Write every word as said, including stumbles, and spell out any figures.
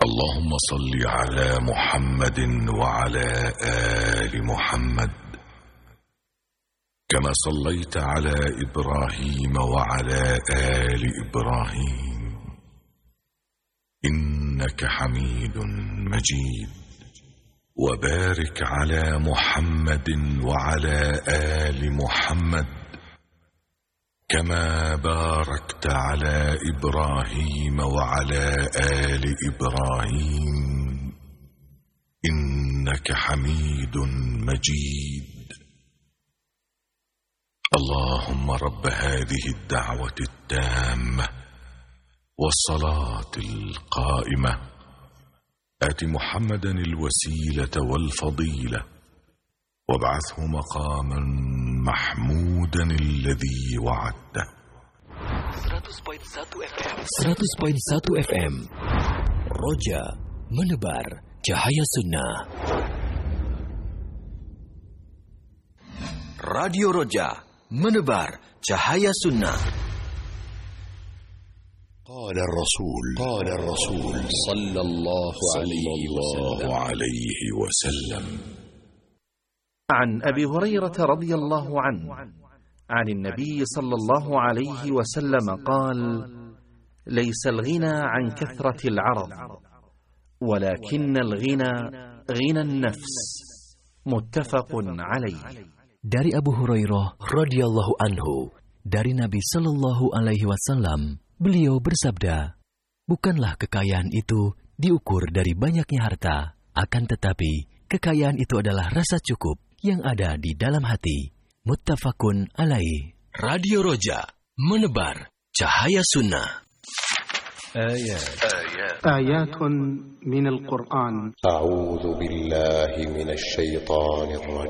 اللهم صل على محمد وعلى آل محمد كما صليت على إبراهيم وعلى آل إبراهيم إنك حميد مجيد. وبارك على محمد وعلى آل محمد كما باركت على إبراهيم وعلى آل إبراهيم إنك حميد مجيد. اللهم رب هذه الدعوة التامة والصلاة القائمة آت محمدا الوسيلة والفضيلة وابعثه مقاما محمودا الذي وعدته. seratus koma satu F M Roja menebar cahaya sunnah. Radio Roja menebar cahaya sunnah. قال الرسول قال الرسول صلى الله عليه وسلم عن أبي هريرة رضي الله عنه عن النبي صلى الله عليه وسلم قال: ليس الغنى عن كثرة العرض ولكن الغنى غنى النفس. متفق عليه. Dari Abu Hurairah radhiyallahu anhu, dari Nabi sallallahu alaihi wasallam, beliau bersabda, bukanlah kekayaan itu diukur dari banyaknya harta, akan tetapi kekayaan itu adalah rasa cukup yang ada di dalam hati. Muttafaqun alaih. Radio Roja menebar cahaya sunnah. آيات آيات من القرآن. أعوذ بالله من الشيطان الرجيم.